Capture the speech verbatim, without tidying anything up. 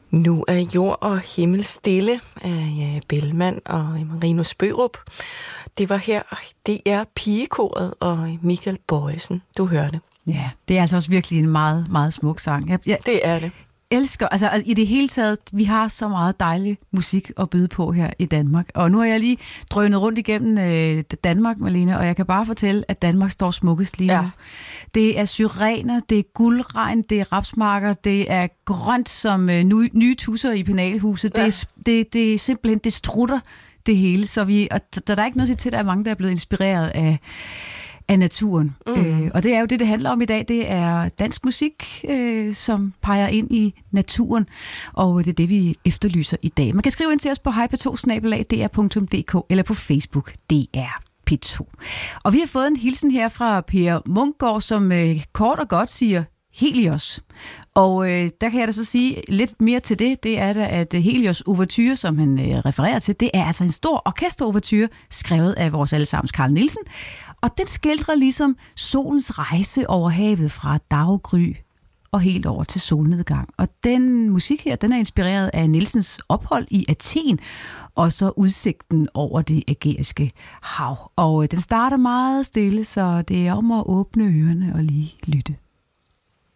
Nu er jord og himmel stille af ja, Bellman og Marino Spørup. Det var her, det er Pigekoret og Michael Bojesen, du hørte. Ja, det er altså også virkelig en meget, meget smuk sang. Jeg, jeg det er det. elsker, altså, altså i det hele taget, vi har så meget dejlig musik at byde på her i Danmark. Og nu har jeg lige drønet rundt igennem øh, Danmark, Malene, og jeg kan bare fortælle, at Danmark står smukkest lige nu. Ja. Det er syrener, det er guldregn, det er rapsmarker, det er grønt som øh, nye, nye tusser i penalhuset. Ja. Det, er, det, det er simpelthen, det strutter det hele. Så vi, og der, der er ikke noget at sige til, at der er mange, der er blevet inspireret af af naturen. Mm. Øh, og det er jo det, det handler om i dag. Det er dansk musik, øh, som peger ind i naturen, og det er det, vi efterlyser i dag. Man kan skrive ind til os på hej p to snabel-a d r punktum d k eller på Facebook D R P to. Og vi har fået en hilsen her fra Per Munkgaard, som øh, kort og godt siger Helios. Og øh, der kan jeg da så sige lidt mere til det. Det er da, at Helios ouverture, som han øh, refererer til, det er altså en stor orkesterouverture, skrevet af vores allesammens Carl Nielsen. Og den skildrer ligesom solens rejse over havet fra daggry og helt over til solnedgang. Og den musik her, den er inspireret af Nielsens ophold i Athen, og så udsigten over det Ægæiske hav. Og den starter meget stille, så det er om at åbne ørerne og lige lytte.